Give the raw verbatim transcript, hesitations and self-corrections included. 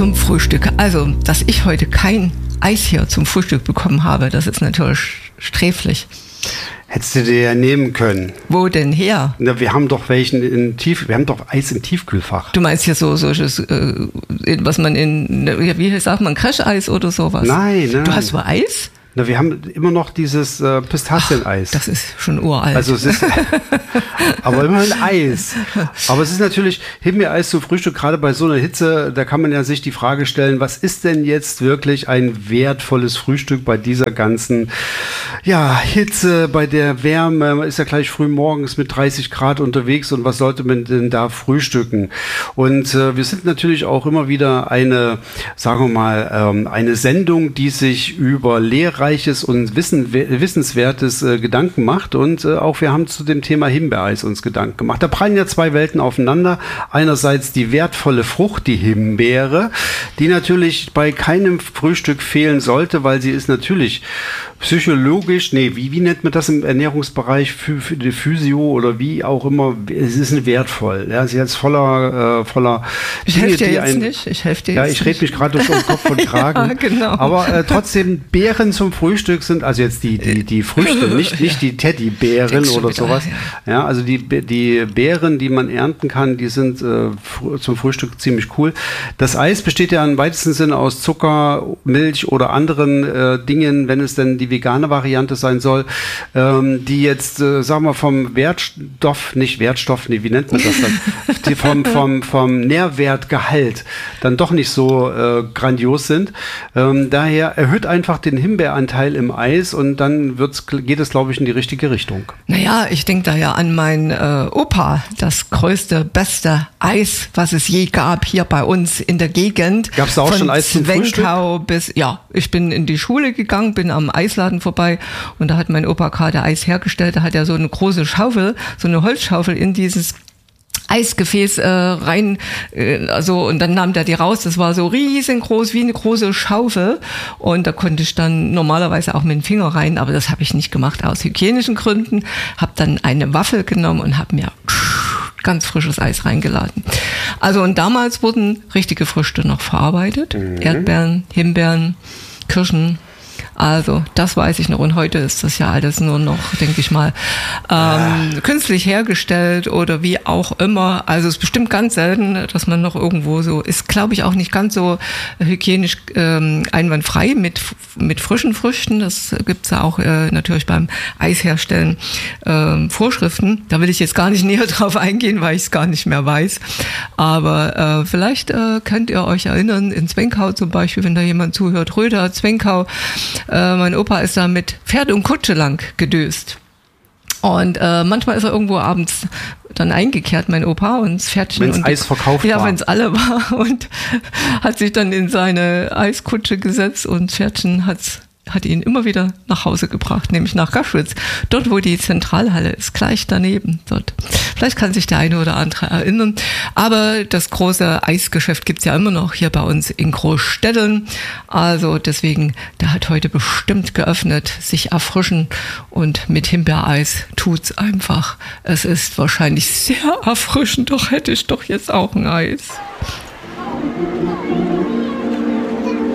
zum Frühstück. Also, dass ich heute kein Eis hier zum Frühstück bekommen habe, das ist natürlich sträflich. Hättest du dir ja nehmen können. Wo denn her? Na, wir haben doch welchen in Tief, wir haben doch Eis im Tiefkühlfach. Du meinst hier so solches, äh, was man in, wie sagt man, Crash-Eis oder sowas? Nein, nein. Du hast so Eis? Na, wir haben immer noch dieses äh, Pistazieneis. Ach, das ist schon uralt. Also es ist, aber immerhin Eis. Aber es ist natürlich Himbeereis zum Frühstück, gerade bei so einer Hitze, da kann man ja sich die Frage stellen, was ist denn jetzt wirklich ein wertvolles Frühstück bei dieser ganzen ja, Hitze, bei der Wärme, man ist ja gleich früh morgens mit dreißig Grad unterwegs und was sollte man denn da frühstücken? Und äh, wir sind natürlich auch immer wieder eine, sagen wir mal, ähm, eine Sendung, die sich über lehrreiches und wissen, wissenswertes äh, Gedanken macht und äh, auch wir haben zu dem Thema Himbeereis uns Gedanken gemacht. Da prallen ja zwei Welten aufeinander. Einerseits die wertvolle Frucht, die Himbeere, die natürlich bei keinem Frühstück fehlen sollte, weil sie ist natürlich psychologisch, nee, wie, wie nennt man das im Ernährungsbereich, für, für die Physio oder wie auch immer, es ist wertvoll. Ja, sie ist voller, äh, voller Ich helfe dir jetzt ein, nicht, ich helfe dir ja, jetzt ich rede mich gerade durch den Kopf und Kragen. Ja, genau. Aber äh, trotzdem, Beeren zum Frühstück sind, also jetzt die, die, die Früchte, nicht, nicht die Teddybären oder wieder, sowas. Ja. ja, also die, die Beeren, die man ernten kann, die sind äh, zum Frühstück ziemlich cool. Das Eis besteht ja im weitesten Sinne aus Zucker, Milch oder anderen äh, Dingen, wenn es denn die vegane Variante sein soll, ähm, die jetzt, äh, sagen wir, vom Wertstoff, nicht Wertstoff, nee, wie nennt man das dann? die vom, vom, vom Nährwertgehalt dann doch nicht so äh, grandios sind. Ähm, daher erhöht einfach den Himbeeranteil im Eis und dann wird's, geht es, glaube ich, in die richtige Richtung. Naja, ich denke da ja an meinen äh, Opa, das größte, beste Eis, was es je gab hier bei uns in der Gegend. Gab es da auch Von schon Eis zum Frühstück? bis, ja, ich bin in die Schule gegangen, bin am Eisladen vorbei und da hat mein Opa gerade Eis hergestellt, da hat er so eine große Schaufel, so eine Holzschaufel in dieses Eisgefäß äh, rein, äh, also und dann nahm der die raus, das war so riesengroß, wie eine große Schaufel und da konnte ich dann normalerweise auch mit dem Finger rein, aber das habe ich nicht gemacht aus hygienischen Gründen, habe dann eine Waffel genommen und habe mir ganz frisches Eis reingeladen. Also und damals wurden richtige Früchte noch verarbeitet, mhm. Erdbeeren, Himbeeren, Kirschen. Also, das weiß ich noch. Und heute ist das ja alles nur noch, denke ich mal, ähm, ja. künstlich hergestellt oder wie auch immer. Also, es ist bestimmt ganz selten, dass man noch irgendwo so, ist, glaube ich, auch nicht ganz so hygienisch ähm, einwandfrei mit, mit frischen Früchten. Das gibt's ja auch äh, natürlich beim Eisherstellen ähm, Vorschriften. Da will ich jetzt gar nicht näher drauf eingehen, weil ich es gar nicht mehr weiß. Aber äh, vielleicht äh, könnt ihr euch erinnern, in Zwenkau zum Beispiel, wenn da jemand zuhört, Röder, Zwenkau, Äh, mein Opa ist da mit Pferd und Kutsche lang gedöst. Und äh, manchmal ist er irgendwo abends dann eingekehrt, mein Opa, und das Pferdchen. Wenn's und Eis verkauft ja, war. Ja, wenn es alle war. Und hat sich dann in seine Eiskutsche gesetzt und das Pferdchen hat's hat ihn immer wieder nach Hause gebracht, nämlich nach Gaschwitz. Dort, wo die Zentralhalle ist, gleich daneben. Dort. Vielleicht kann sich der eine oder andere erinnern. Aber das große Eisgeschäft gibt's ja immer noch hier bei uns in Großstädten. Also deswegen, der hat heute bestimmt geöffnet, sich erfrischen. Und mit Himbeereis tut's einfach. Es ist wahrscheinlich sehr erfrischend, doch hätte ich doch jetzt auch ein Eis.